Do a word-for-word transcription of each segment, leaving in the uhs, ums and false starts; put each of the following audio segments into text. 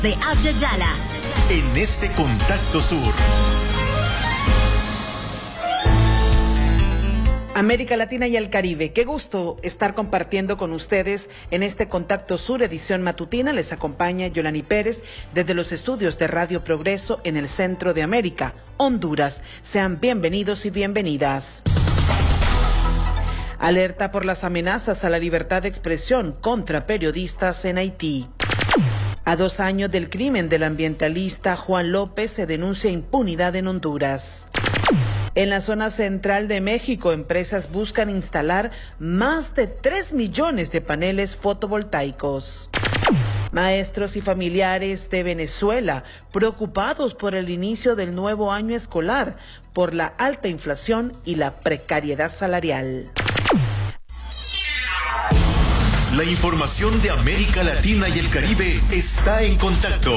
de Abya Yala. En este Contacto Sur. América Latina y el Caribe, qué gusto estar compartiendo con ustedes en este Contacto Sur, edición matutina. Les acompaña Yolani Pérez desde los estudios de Radio Progreso en el centro de América, Honduras. Sean bienvenidos y bienvenidas. Alerta por las amenazas a la libertad de expresión contra periodistas en Haití. A dos años del crimen del ambientalista Juan López se denuncia impunidad en Honduras. En la zona central de México, empresas buscan instalar más de tres millones de paneles fotovoltaicos. Maestros y familiares de Venezuela preocupados por el inicio del nuevo año escolar, por la alta inflación y la precariedad salarial. La información de América Latina y el Caribe está en Contacto.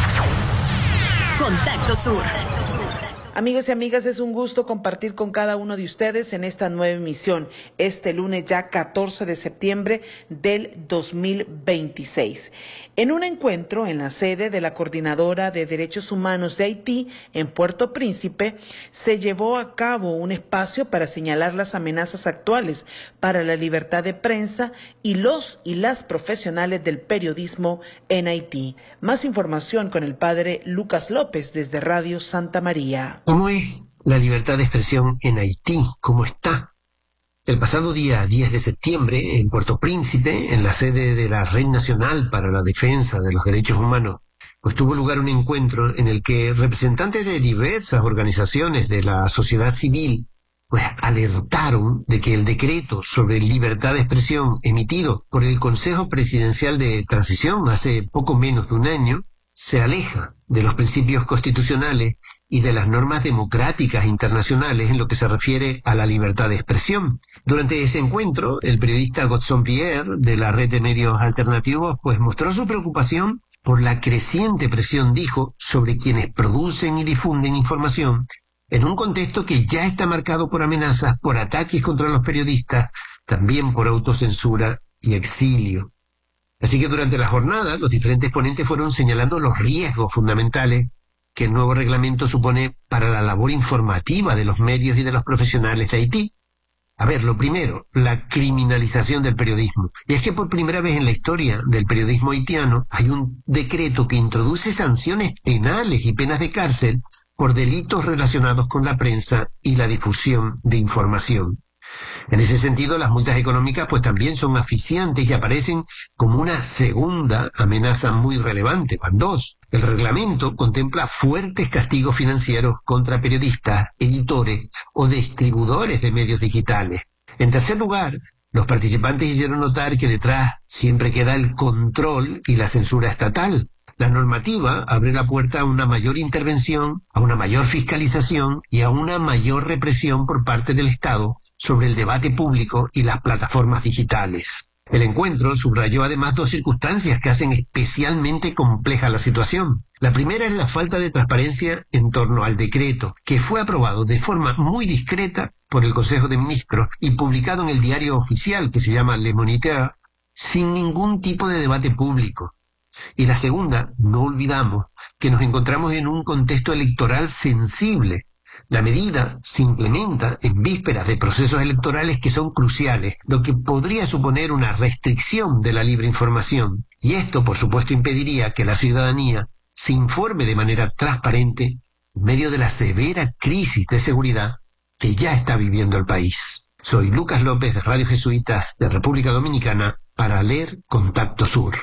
Contacto Sur. Amigos y amigas, es un gusto compartir con cada uno de ustedes en esta nueva emisión, este lunes ya catorce de septiembre del dos mil veintiséis. En un encuentro en la sede de la Coordinadora de Derechos Humanos de Haití, en Puerto Príncipe, se llevó a cabo un espacio para señalar las amenazas actuales para la libertad de prensa y los y las profesionales del periodismo en Haití. Más información con el padre Lucas López desde Radio Santa María. ¿Cómo es la libertad de expresión en Haití? ¿Cómo está? El pasado día diez de septiembre, en Puerto Príncipe, en la sede de la Red Nacional para la Defensa de los Derechos Humanos, pues tuvo lugar un encuentro en el que representantes de diversas organizaciones de la sociedad civil pues alertaron de que el decreto sobre libertad de expresión emitido por el Consejo Presidencial de Transición hace poco menos de un año se aleja de los principios constitucionales y de las normas democráticas internacionales en lo que se refiere a la libertad de expresión. Durante ese encuentro, el periodista Godson Pierre, de la Red de Medios Alternativos, pues mostró su preocupación por la creciente presión, dijo, sobre quienes producen y difunden información en un contexto que ya está marcado por amenazas, por ataques contra los periodistas, también por autocensura y exilio. Así que durante la jornada, los diferentes ponentes fueron señalando los riesgos fundamentales que el nuevo reglamento supone para la labor informativa de los medios y de los profesionales de Haití. A ver, lo primero, la criminalización del periodismo. Y es que por primera vez en la historia del periodismo haitiano hay un decreto que introduce sanciones penales y penas de cárcel por delitos relacionados con la prensa y la difusión de información. En ese sentido, las multas económicas pues también son asfixiantes y aparecen como una segunda amenaza muy relevante. Van dos. El reglamento contempla fuertes castigos financieros contra periodistas, editores o distribuidores de medios digitales. En tercer lugar, los participantes hicieron notar que detrás siempre queda el control y la censura estatal. La normativa abre la puerta a una mayor intervención, a una mayor fiscalización y a una mayor represión por parte del Estado sobre el debate público y las plataformas digitales. El encuentro subrayó además dos circunstancias que hacen especialmente compleja la situación. La primera es la falta de transparencia en torno al decreto, que fue aprobado de forma muy discreta por el Consejo de Ministros y publicado en el diario oficial que se llama Le Moniteur, sin ningún tipo de debate público. Y la segunda, no olvidamos que nos encontramos en un contexto electoral sensible. La medida se implementa en vísperas de procesos electorales que son cruciales, lo que podría suponer una restricción de la libre información. Y esto, por supuesto, impediría que la ciudadanía se informe de manera transparente en medio de la severa crisis de seguridad que ya está viviendo el país. Soy Lucas López de Radio Jesuitas de República Dominicana para leer Contacto Sur.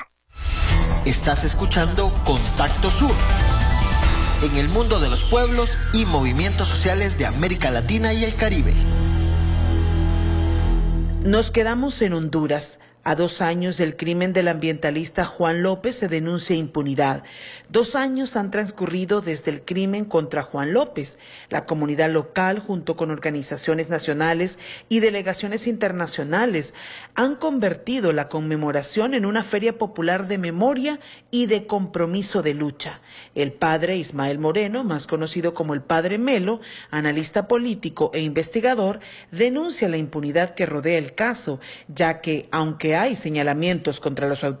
Estás escuchando Contacto Sur, en el mundo de los pueblos y movimientos sociales de América Latina y el Caribe. Nos quedamos en Honduras. A dos años del crimen del ambientalista Juan López se denuncia impunidad. Dos años han transcurrido desde el crimen contra Juan López. La comunidad local, junto con organizaciones nacionales y delegaciones internacionales, han convertido la conmemoración en una feria popular de memoria y de compromiso de lucha. El padre Ismael Moreno, más conocido como el padre Melo, analista político e investigador, denuncia la impunidad que rodea el caso, ya que, aunque hay señalamientos contra los autores